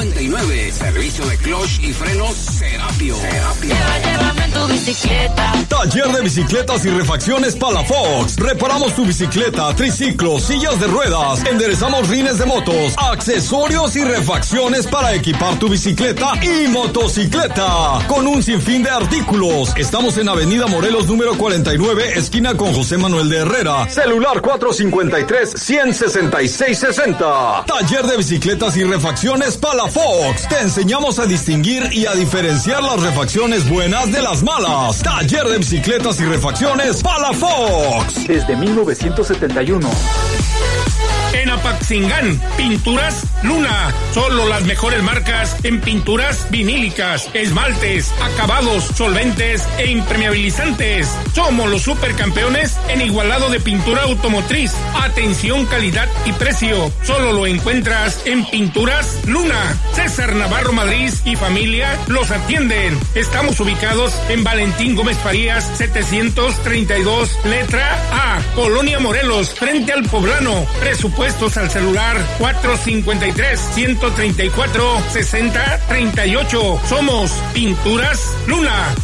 99. Servicio de clutch y frenos Serapio. Llévame tu bicicleta. Taller de bicicletas y refacciones Palafox. Reparamos tu bicicleta, triciclo, sillas de ruedas. Enderezamos rines de motos, accesorios y refacciones para equipar tu bicicleta y motocicleta. Con un sinfín de artículos. Estamos en Avenida Morelos número 49, esquina con José Manuel de Herrera. Celular 453-166-60. Taller de bicicletas y refacciones Palafox. Te enseñamos a distinguir y a diferenciar las refacciones buenas de las malas. Taller de bicicletas y refacciones Palafox. Desde 1971. En Apaxingán, Pinturas Luna. Solo las mejores marcas en pinturas vinílicas, esmaltes, acabados, solventes e impermeabilizantes. Somos los supercampeones en igualado de pintura automotriz. Atención, calidad y precio. Solo lo encuentras en Pinturas Luna. César Navarro Madrid y familia los atienden. Estamos ubicados en Valentín Gómez Farías, 732, letra A, Colonia Morelos, frente al Poblano. Presupuestos al celular 453-134-6038. Somos Pinturas Luna.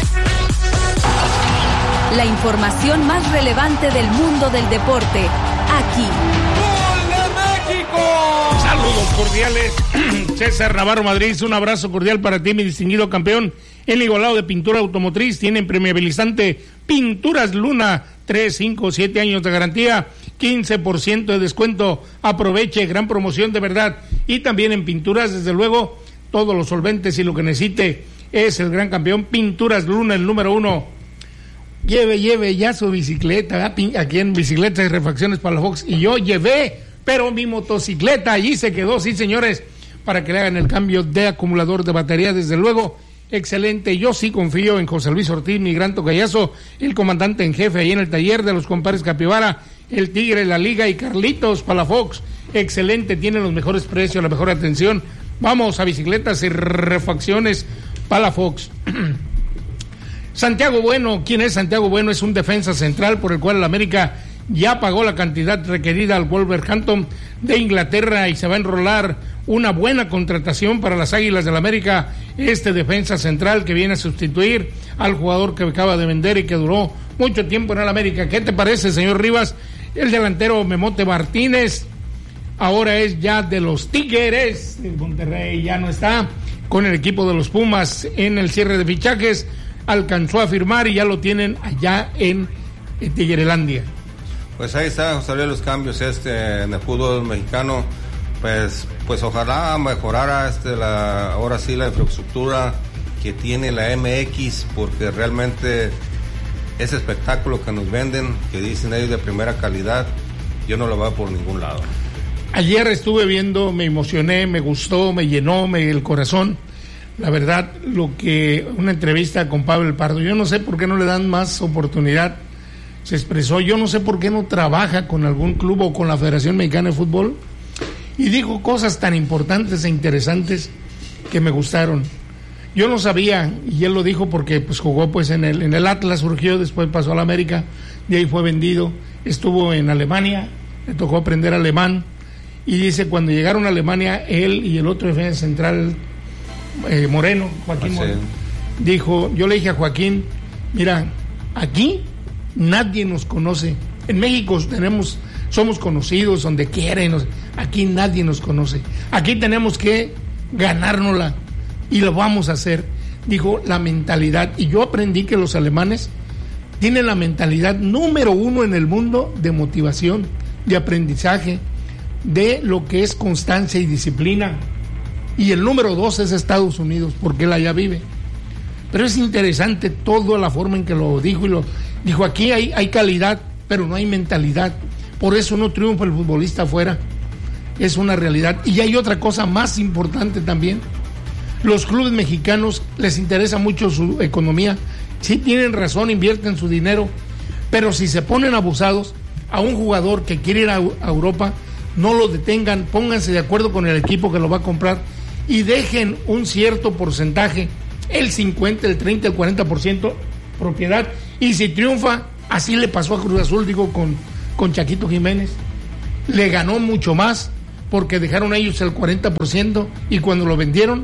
La información más relevante del mundo del deporte, aquí. ¡Gol de México! Saludos cordiales. César Navarro Madrid, un abrazo cordial para ti, mi distinguido campeón. El igualado de pintura automotriz tiene impermeabilizante Pinturas Luna, 3, 5, 7 años de garantía, 15% de descuento. Aproveche, gran promoción de verdad. Y también en pinturas, desde luego, todos los solventes y lo que necesite es el gran campeón Pinturas Luna, el número 1. Lleve ya su bicicleta, aquí en Bicicletas y Refacciones Palafox. Y yo llevé, pero mi motocicleta allí se quedó, sí señores, para que le hagan el cambio de acumulador de batería, desde luego. Excelente, yo sí confío en José Luis Ortiz, mi gran tocayazo, el comandante en jefe ahí en el taller de los compadres Capibara, el Tigre, la Liga y Carlitos Palafox. Excelente, tienen los mejores precios, la mejor atención. Vamos a Bicicletas y Refacciones Palafox. Santiago Bueno, ¿quién es Santiago Bueno? Es un defensa central por el cual el América ya pagó la cantidad requerida al Wolverhampton de Inglaterra y se va a enrolar una buena contratación para las Águilas del América, este defensa central que viene a sustituir al jugador que acaba de vender y que duró mucho tiempo en el América. ¿Qué te parece, señor Rivas? El delantero Memote Martínez ahora es ya de los Tigres de Monterrey, ya no está con el equipo de los Pumas en el cierre de fichajes, alcanzó a firmar y ya lo tienen allá en Tigrelandia. Pues ahí está, José, los cambios en el fútbol mexicano. Pues ojalá mejorara ahora sí la infraestructura que tiene la MX, porque realmente ese espectáculo que nos venden, que dicen ellos de primera calidad, yo no lo veo por ningún lado. Ayer estuve viendo, me emocioné, me gustó, me llenó el corazón. La verdad, una entrevista con Pablo Pardo, yo no sé por qué no le dan más oportunidad. Se expresó, yo no sé por qué no trabaja con algún club o con la Federación Mexicana de Fútbol, y dijo cosas tan importantes e interesantes que me gustaron. Yo no sabía, y él lo dijo porque pues jugó en el Atlas, surgió, después pasó a la América, de ahí fue vendido, estuvo en Alemania, le tocó aprender alemán, y dice, cuando llegaron a Alemania, él y el otro defensa central, Moreno, Joaquín Moreno, dijo, yo le dije a Joaquín, mira, aquí nadie nos conoce, en México somos conocidos donde quieren, aquí nadie nos conoce, aquí tenemos que ganárnosla y lo vamos a hacer. Dijo, la mentalidad, y yo aprendí que los alemanes tienen la mentalidad número 1 en el mundo de motivación, de aprendizaje, de lo que es constancia y disciplina, y el número 2 es Estados Unidos, porque él allá vive. Pero es interesante toda la forma en que lo dijo, y lo dijo, aquí hay calidad, pero no hay mentalidad. Por eso no triunfa el futbolista afuera. Es una realidad. Y hay otra cosa más importante también. Los clubes mexicanos les interesa mucho su economía. Sí tienen razón, invierten su dinero. Pero si se ponen abusados a un jugador que quiere ir a Europa, no lo detengan, pónganse de acuerdo con el equipo que lo va a comprar y dejen un cierto porcentaje, el 50, el 30, el 40% propiedad. Y si triunfa, así le pasó a Cruz Azul, con Chaquito Jiménez, le ganó mucho más porque dejaron ellos el 40% y cuando lo vendieron,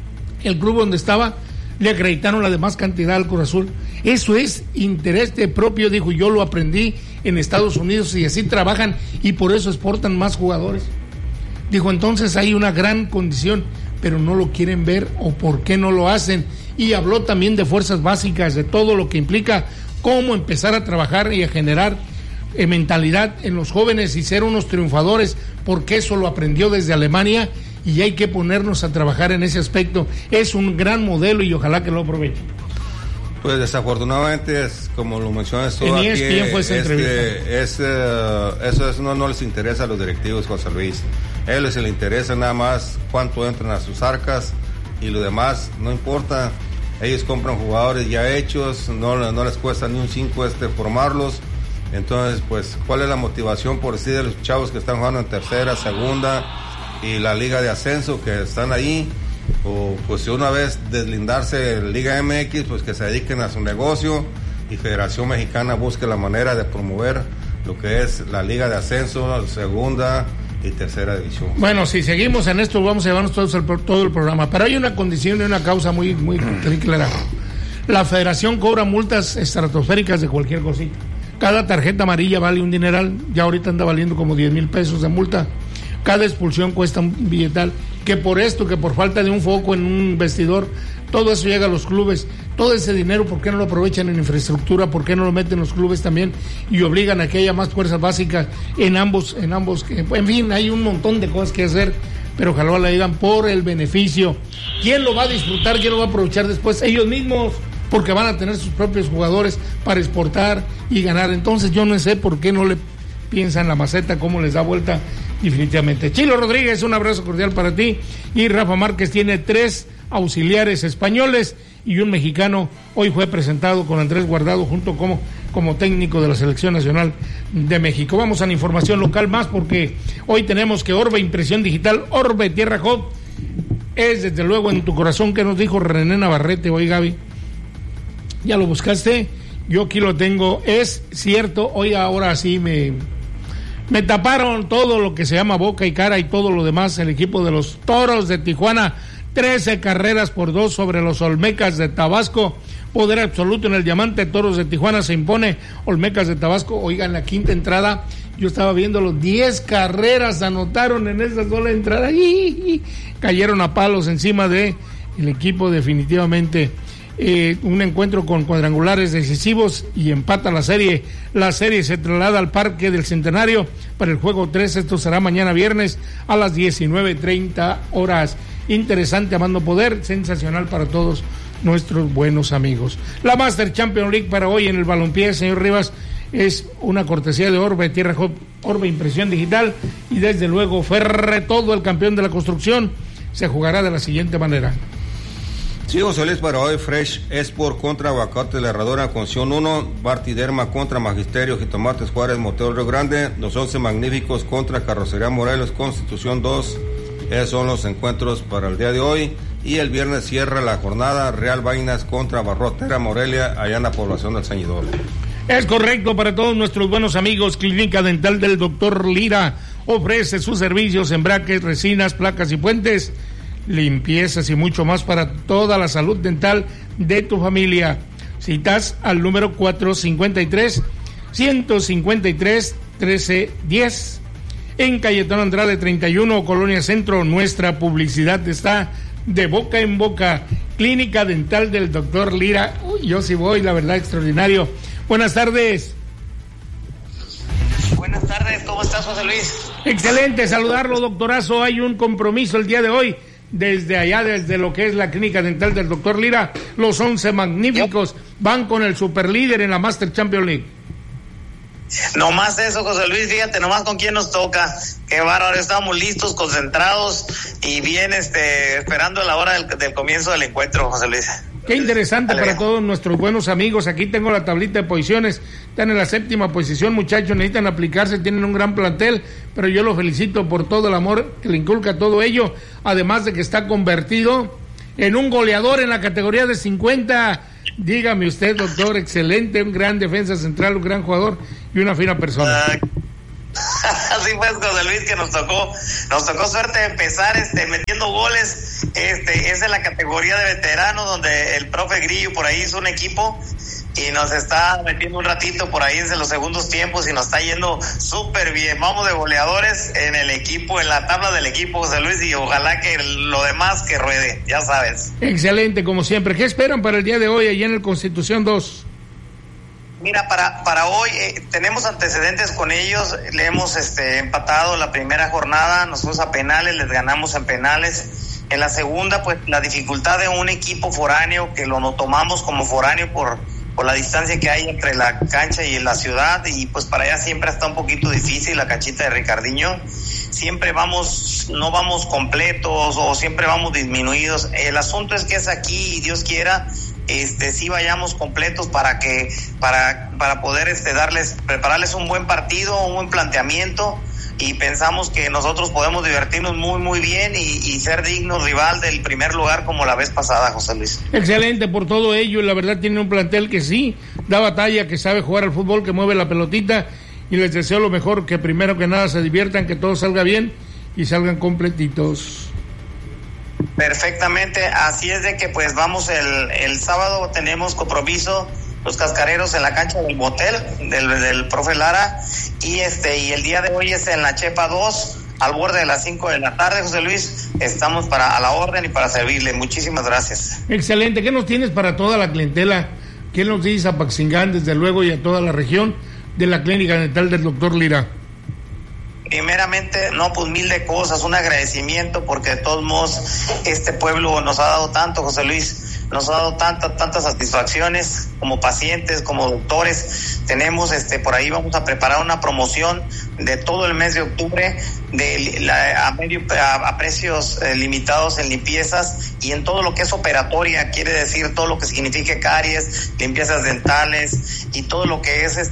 el club donde estaba le acreditaron la demás cantidad al Cruz Azul. Eso es interés propio, dijo, yo lo aprendí en Estados Unidos y así trabajan y por eso exportan más jugadores. Dijo, entonces hay una gran condición, pero no lo quieren ver o por qué no lo hacen. Y habló también de fuerzas básicas, de todo lo que implica cómo empezar a trabajar y a generar mentalidad en los jóvenes y ser unos triunfadores, porque eso lo aprendió desde Alemania y hay que ponernos a trabajar en ese aspecto. Es un gran modelo y ojalá que lo aprovechen. Pues desafortunadamente, es como lo mencionas tú en aquí, ESPN fue esa entrevista. Eso no les interesa a los directivos, José Luis. A ellos les interesa nada más cuánto entran a sus arcas y lo demás no importa. Ellos compran jugadores ya hechos, no les cuesta ni un 5 formarlos. Entonces, pues, ¿cuál es la motivación por decir de los chavos que están jugando en tercera, segunda y la liga de ascenso que están ahí? O pues si una vez deslindarse de Liga MX, pues que se dediquen a su negocio y Federación Mexicana busque la manera de promover lo que es la liga de ascenso, segunda y tercera división. Bueno, si seguimos en esto vamos a llevarnos todo el programa, pero hay una condición y una causa muy clara. La Federación cobra multas estratosféricas de cualquier cosita. Cada tarjeta amarilla vale un dineral, ya ahorita anda valiendo como 10,000 pesos de multa. Cada expulsión cuesta un billetal, que por esto, que por falta de un foco en un vestidor, todo eso llega a los clubes. Todo ese dinero, ¿por qué no lo aprovechan en infraestructura? ¿Por qué no lo meten los clubes también? Y obligan a que haya más fuerzas básicas en ambos, en fin, hay un montón de cosas que hacer, pero ojalá la digan por el beneficio. ¿Quién lo va a disfrutar? ¿Quién lo va a aprovechar después? Ellos mismos, porque van a tener sus propios jugadores para exportar y ganar. Entonces yo no sé por qué no le piensan la maceta, cómo les da vuelta definitivamente. Chilo Rodríguez, un abrazo cordial para ti. Y Rafa Márquez tiene 3 auxiliares españoles y un mexicano. Hoy fue presentado con Andrés Guardado junto como técnico de la Selección Nacional de México. Vamos a la información local más, porque hoy tenemos que Orbe Impresión Digital, Orbe Tierra Job, es desde luego en tu corazón. Que nos dijo René Navarrete hoy, Gaby? ¿Ya lo buscaste? Yo aquí lo tengo. Es cierto, hoy ahora sí me taparon todo lo que se llama boca y cara y todo lo demás. El equipo de los Toros de Tijuana, 13 carreras por 2 sobre los Olmecas de Tabasco. Poder absoluto en el Diamante. Toros de Tijuana se impone. Olmecas de Tabasco, oigan, la quinta entrada, yo estaba viendo los 10 carreras anotaron en esa sola entrada y cayeron a palos encima de el equipo. Definitivamente un encuentro con cuadrangulares decisivos y empata la serie. La serie se traslada al Parque del Centenario para el juego 3. Esto será mañana viernes a las 19:30 horas. Interesante, amando poder, sensacional para todos nuestros buenos amigos. La Master Champions League para hoy en el balompié, señor Rivas, es una cortesía de Orbe Tierra Job, Orbe Impresión Digital y desde luego Ferre, todo el campeón de la construcción. Se jugará de la siguiente manera. Sí, José Luis, para hoy Fresh Sport contra Aguacate La Herradora, Conción 1, Bartiderma contra Magisterio, Jitomates Juárez, Motel Río Grande, Los 11 Magníficos contra Carrocería Morelos, Constitución 2. Esos son los encuentros para el día de hoy. Y el viernes cierra la jornada Real Vainas contra Barrotera Morelia, allá en la población del Ceñidor. Es correcto, para todos nuestros buenos amigos. Clínica Dental del Dr. Lira ofrece sus servicios en braques, resinas, placas y puentes, limpiezas y mucho más para toda la salud dental de tu familia. Citas al número 453-153-1310 en Cayetano Andrade 31, Colonia Centro. Nuestra publicidad está de boca en boca. Clínica Dental del Dr. Lira. Uy, yo sí voy, la verdad, extraordinario. Buenas tardes. Buenas tardes, ¿cómo estás, José Luis? Excelente, saludarlo, doctorazo. Hay un compromiso el día de hoy desde allá, desde lo que es la Clínica Dental del Dr. Lira. Los 11 Magníficos van con el superlíder en la Master Champions League. No más eso, José Luis, fíjate nomás con quién nos toca. Qué bárbaro, estamos listos, concentrados y bien esperando la hora del comienzo del encuentro, José Luis. Qué interesante para todos nuestros buenos amigos. Aquí tengo la tablita de posiciones. Están en la 7ª posición, muchachos. Necesitan aplicarse, tienen un gran plantel, pero yo lo felicito por todo el amor que le inculca todo ello. Además de que está convertido en un goleador en la categoría de 50. Dígame usted, doctor, excelente, un gran defensa central, un gran jugador y una fina persona. Así fue, José Luis, que nos tocó suerte de empezar metiendo goles. Esa es la categoría de veteranos, donde el profe Grillo por ahí hizo un equipo y nos está metiendo un ratito por ahí en los segundos tiempos y nos está yendo súper bien. Vamos de goleadores en el equipo, en la tabla del equipo, José Luis, y ojalá que lo demás que ruede, ya sabes. Excelente, como siempre. ¿Qué esperan para el día de hoy allá en el Constitución 2? Mira, para hoy tenemos antecedentes con ellos, le hemos empatado la primera jornada, nos fuimos a penales, les ganamos en penales. En la segunda, pues la dificultad de un equipo foráneo, que lo tomamos como foráneo por la distancia que hay entre la cancha y la ciudad, y pues para allá siempre está un poquito difícil la canchita de Ricardiño. Siempre no vamos completos o siempre vamos disminuidos. El asunto es que es aquí y Dios quiera sí vayamos completos para poder prepararles un buen partido, un buen planteamiento, y pensamos que nosotros podemos divertirnos muy muy bien y ser dignos rival del primer lugar como la vez pasada, José Luis. Excelente por todo ello, la verdad tiene un plantel que sí da batalla, que sabe jugar al fútbol, que mueve la pelotita, y les deseo lo mejor, que primero que nada se diviertan, que todo salga bien y salgan completitos. Perfectamente, así es de que pues vamos el sábado, tenemos compromiso los cascareros en la cancha del motel del profe Lara, y el día de hoy es en la Chepa 2 al borde de las 5 de la tarde, José Luis. Estamos a la orden y para servirle. Muchísimas gracias. Excelente. ¿Qué nos tienes para toda la clientela? ¿Qué nos dices a Paxingán, desde luego, y a toda la región de la clínica dental del doctor Lira? Primeramente, pues mil de cosas, un agradecimiento, porque de todos modos este pueblo nos ha dado tanto, José Luis, nos ha dado tantas satisfacciones como pacientes, como doctores. Tenemos por ahí vamos a preparar una promoción de todo el mes de octubre a precios limitados en limpiezas y en todo lo que es operatoria, quiere decir todo lo que signifique caries, limpiezas dentales y todo lo que es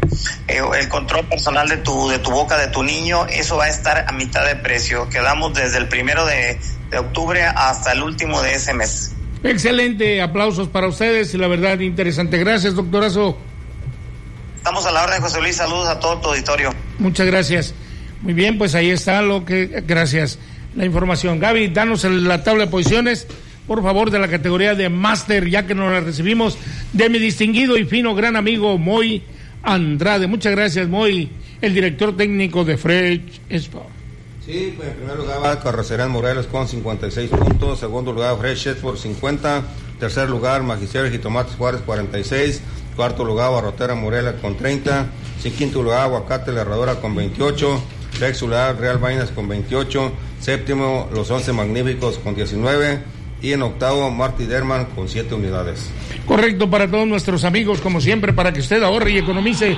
el control personal de tu boca de tu niño. Eso va a estar a mitad de precio. Quedamos desde el 1 de octubre hasta el último de ese mes. Excelente, aplausos para ustedes y la verdad interesante. Gracias, doctorazo. Estamos a la orden, José Luis. Saludos a todo tu auditorio. Muchas gracias. Muy bien, pues ahí está gracias, la información. Gaby, danos la tabla de posiciones, por favor, de la categoría de máster, ya que nos la recibimos de mi distinguido y fino gran amigo Moy Andrade. Muchas gracias, Moy, el director técnico de Fresh Sport. Sí, pues en primer lugar va Carrocería Morelos con 56 puntos, segundo lugar Fresh Sport 50, tercer lugar Magisterio Jitomates Juárez 46, cuarto lugar Barrotera Morelia con 30, quinto lugar Aguacate La Herradura con 28, sexto lugar Real Vainas con 28, séptimo Los 11 Magníficos con 19 y en octavo Marty Derman con 7 unidades. Correcto, para todos nuestros amigos, como siempre, para que usted ahorre y economice.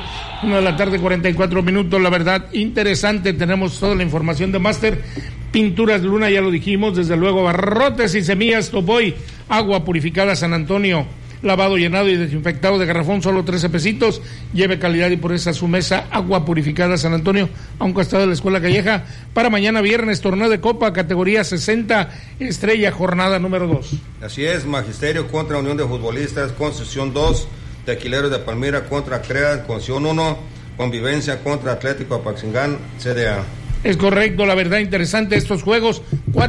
1:44 p.m, la verdad, interesante. Tenemos toda la información de máster. Pinturas Luna, ya lo dijimos, desde luego, barrotes y semillas Toboy, agua purificada San Antonio, lavado, llenado y desinfectado de garrafón, solo 13 pesitos. Lleve calidad y pureza a su mesa. Agua purificada San Antonio, a un costado de la Escuela Calleja. Para mañana viernes, torneo de Copa, categoría 60, estrella, jornada número 2. Así es, Magisterio contra Unión de Futbolistas, Concepción 2, Tequileros de Palmira contra CREA, Concepción 1, Convivencia contra Atlético Apaxingán, CDA. Es correcto, la verdad, interesante estos juegos.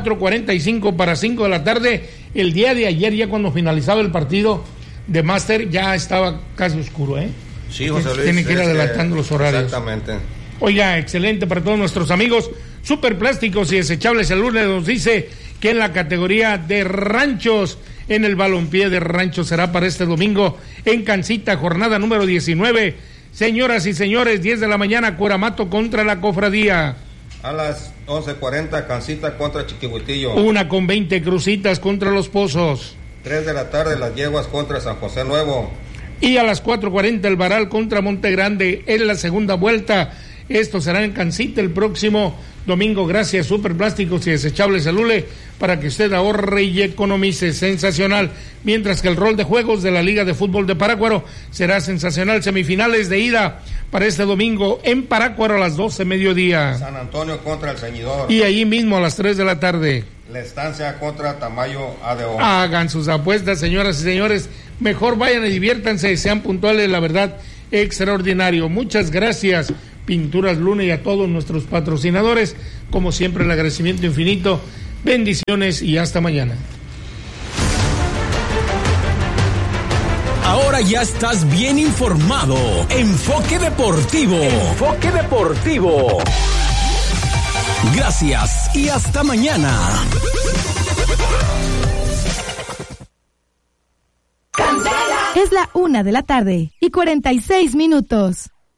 4:45 para 5 de la tarde. El día de ayer, ya cuando finalizaba el partido de máster, ya estaba casi oscuro, ¿eh? Sí, José Luis. Tienen que ir adelantando los horarios. Exactamente. Oiga, excelente para todos nuestros amigos. Superplásticos y Desechables el lunes nos dice que en la categoría de ranchos, en el balompié de ranchos, será para este domingo en Cancita, jornada número 19. Señoras y señores, 10 de la mañana, Curamato contra la Cofradía. A las 11:40, Cancita contra Chiquihuitillo. 1:20, Crucitas contra Los Pozos. 3 de la tarde, Las Yeguas contra San José Nuevo. Y a las 4:40, el Varal contra Monte Grande en la segunda vuelta. Esto será en Cancita el próximo domingo. Gracias, Superplásticos y Desechables el Lule, para que usted ahorre y economice. Sensacional. Mientras que el rol de juegos de la Liga de Fútbol de Parácuaro será sensacional. Semifinales de ida para este domingo en Parácuaro a las 12 mediodía. San Antonio contra El Ceñidor. Y allí mismo a las 3 de la tarde. La Estancia contra Tamayo ADO. Hagan sus apuestas, señoras y señores. Mejor vayan y diviértanse, sean puntuales, la verdad, extraordinario. Muchas gracias Pinturas Luna y a todos nuestros patrocinadores. Como siempre, el agradecimiento infinito. Bendiciones y hasta mañana. Ahora ya estás bien informado. Enfoque Deportivo. Enfoque Deportivo. Gracias y hasta mañana. Es la 1:46 p.m.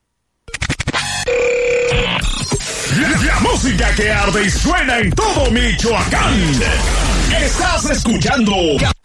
La música que arde y suena en todo Michoacán. Estás escuchando